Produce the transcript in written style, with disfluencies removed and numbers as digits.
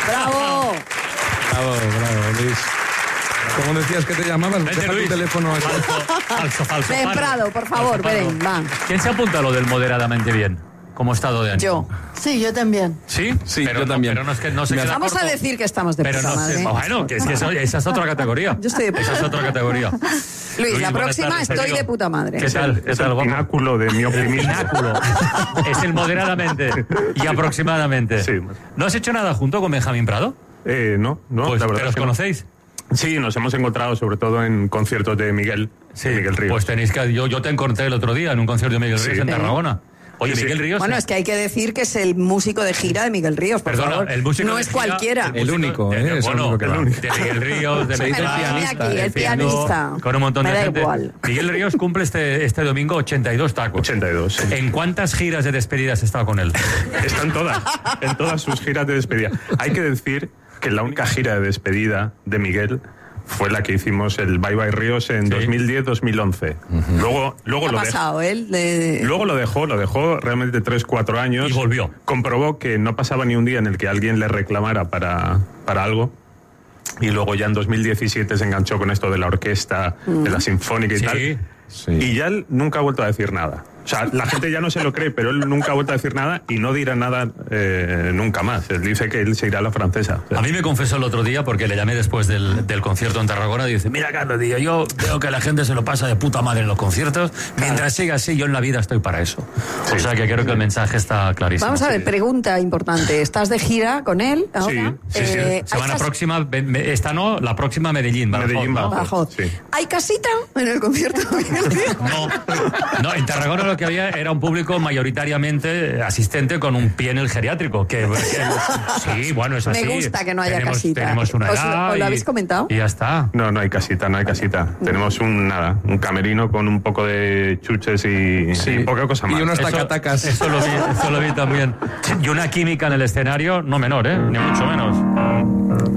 ¡Bravo! Bravo, Luis. ¿Cómo decías que te llamabas? Vente, Deja Luis. tu teléfono aquí. Falso. Ven, Prado, por favor, ven, va. ¿Quién se apunta a lo del moderadamente bien? Como estado de ánimo. Yo. Sí, yo también. ¿Sí? Sí, Pero yo también. Pero no es que no se queda Vamos corto. a decir que estamos de Pero puta no madre. sé. Bueno, que es que esa es otra categoría. Yo estoy de puta Esa es otra categoría. Luis, la buenas próxima tardes, estoy amigo. de puta madre. ¿Qué tal? ¿Qué Es tal, el guapo? pináculo de mi optimismo. Pináculo. Es el moderadamente y aproximadamente. Sí. ¿No has hecho nada junto con Benjamín Prado? No, Pues, la verdad ¿pero os es que no. conocéis? Sí, nos hemos encontrado sobre todo en conciertos de Miguel Ríos. Pues tenéis que... Yo te encontré el otro día en un concierto de Miguel Ríos en Tarragona. Oye, Sí. Miguel Ríos... Bueno, es que hay que decir que es el músico de gira de Miguel Ríos, por Perdona, favor. el músico no de es gira, cualquiera. El único, es el único que va. de Miguel Ríos, de Se dice el Metal, pianista, aquí, el piano, pianista. con un montón Me de da gente. igual. Miguel Ríos cumple este domingo 82 tacos. 82. Sí. ¿En cuántas giras de despedida has estado con él? Están todas, en todas sus giras de despedida. Hay que decir que la única gira de despedida de Miguel fue la que hicimos el Bye Bye Ríos en 2010-2011. Luego ¿Qué lo ha dejó. pasado él? Luego lo dejó realmente 3-4 años. Y volvió. Comprobó que no pasaba ni un día en el que alguien le reclamara para algo. Y luego ya en 2017 se enganchó con esto de la orquesta, de la sinfónica y Sí. tal. Sí. Y ya él nunca ha vuelto a decir nada. O sea, la gente ya no se lo cree, pero él nunca ha vuelto a decir nada y no dirá nada nunca más. Él dice que él se irá a la francesa. O sea, A mí me confesó el otro día, porque le llamé después del concierto en Tarragona, y dice, mira, Carlos, tío, yo veo que la gente se lo pasa de puta madre en los conciertos, mientras siga así, yo en la vida estoy para eso. O sea que creo que el mensaje está clarísimo. Vamos a ver, pregunta importante. ¿Estás de gira con él ahora? Sí. Semana próxima, esta no, la próxima Medellín. Medellín, ¿no? Badajoz. Badajoz. Sí. ¿Hay casita en el concierto de Miguel Ríos? No, en Tarragona lo que había era un público mayoritariamente asistente con un pie en el geriátrico. Sí, bueno, es así. Me gusta que no haya casita. Tenemos una ¿Os edad lo habéis comentado? Y ya está. No hay casita, no hay casita. Tenemos un camerino con un poco de chuches y poca cosa más. Y unos Eso- tacatacas. Eso lo vi también. Y una química en el escenario, no menor, ni mucho menos.